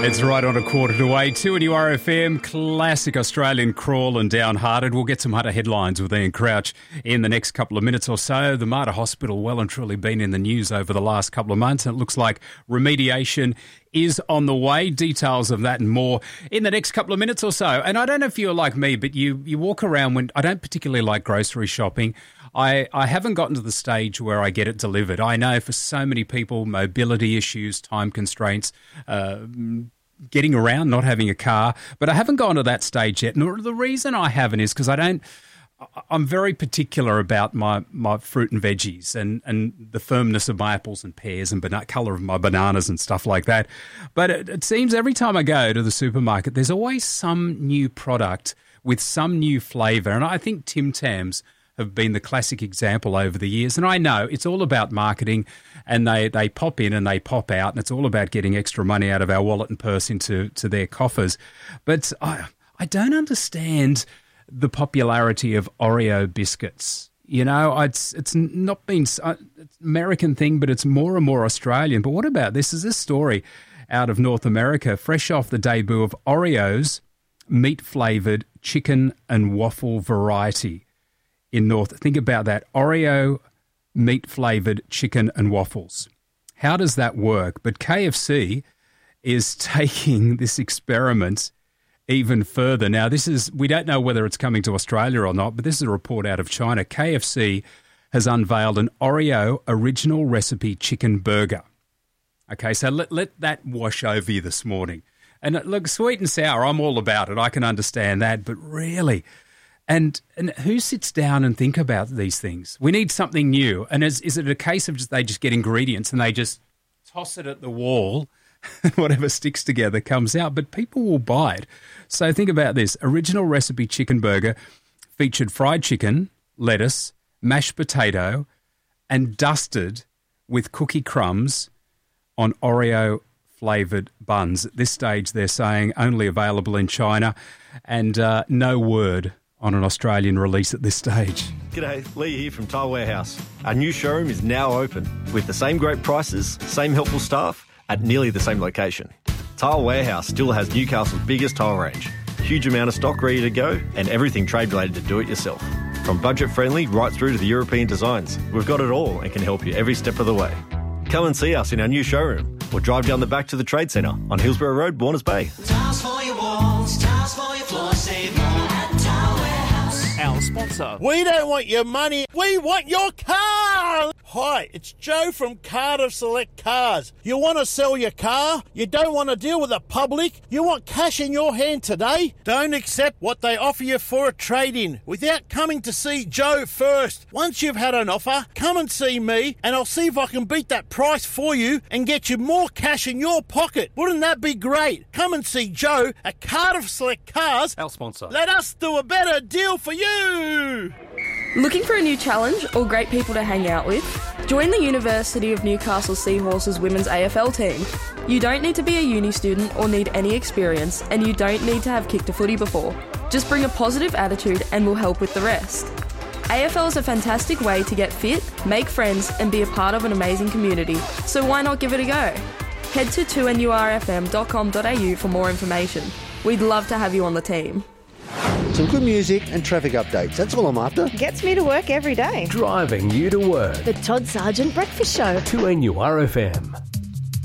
It's right on 8:15 to NURFM. Classic Australian crawl and downhearted. We'll get some Hunter headlines with Ian Crouch in the next couple of minutes or so. The Mater Hospital well and truly been in the news over the last couple of months, and it looks like remediation is on the way. Details of that and more in the next couple of minutes or so. And I don't know if you're like me, but you walk around when I don't particularly like grocery shopping. I haven't gotten to the stage where I get it delivered. I know for so many people, mobility issues, time constraints, getting around, not having a car, but I haven't gone to that stage yet. And the reason I haven't is because I'm very particular about my fruit and veggies and the firmness of my apples and pears and colour of my bananas and stuff like that. But it seems every time I go to the supermarket, there's always some new product with some new flavour. And I think Tim Tams have been the classic example over the years. And I know it's all about marketing, and they pop in and they pop out, and it's all about getting extra money out of our wallet and purse into their coffers. But I don't understand the popularity of Oreo biscuits. You know, it's not been an American thing, but it's more and more Australian. But what about this? Is this story out of North America, fresh off the debut of Oreo's meat-flavoured chicken and waffle variety in North. Think about that. Oreo meat-flavoured chicken and waffles. How does that work? But KFC is taking this experiment even further. Now, we don't know whether it's coming to Australia or not, but this is a report out of China. KFC has unveiled an Oreo original recipe chicken burger. Okay, so let that wash over you this morning. And look, sweet and sour, I'm all about it. I can understand that, but really... And who sits down and think about these things? We need something new. And is it a case of they just get ingredients and they just toss it at the wall and whatever sticks together comes out? But people will buy it. So think about this. Original recipe chicken burger featured fried chicken, lettuce, mashed potato, and dusted with cookie crumbs on Oreo-flavoured buns. At this stage, they're saying only available in China, and no word on an Australian release at this stage. G'day, Lee here from Tile Warehouse. Our new showroom is now open with the same great prices, same helpful staff at nearly the same location. Tile Warehouse still has Newcastle's biggest tile range, huge amount of stock ready to go, and everything trade related to do it yourself. From budget friendly right through to the European designs, we've got it all and can help you every step of the way. Come and see us in our new showroom or drive down the back to the Trade Centre on Hillsborough Road, Warners Bay. Tiles for your walls, tiles for your floors, save more at Tile Warehouse. Our sponsor. We don't want your money, we want your car! Hi, it's Joe from Cardiff Select Cars. You want to sell your car? You don't want to deal with the public? You want cash in your hand today? Don't accept what they offer you for a trade-in without coming to see Joe first. Once you've had an offer, come and see me and I'll see if I can beat that price for you and get you more cash in your pocket. Wouldn't that be great? Come and see Joe at Cardiff Select Cars. Our sponsor. Let us do a better deal for you! Looking for a new challenge or great people to hang out with? Join the University of Newcastle Seahorses Women's AFL team. You don't need to be a uni student or need any experience, and you don't need to have kicked a footy before. Just bring a positive attitude and we'll help with the rest. AFL is a fantastic way to get fit, make friends and be a part of an amazing community, so why not give it a go? Head to 2nurfm.com.au for more information. We'd love to have you on the team. Some good music and traffic updates. That's all I'm after. Gets me to work every day. Driving you to work. The Todd Sargent Breakfast Show. 2NURFM.